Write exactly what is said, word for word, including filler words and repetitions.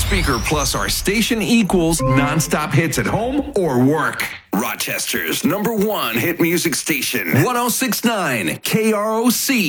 speaker plus our station equals nonstop hits at home or work. Rochester's number one hit music station, one oh six point nine K R O C.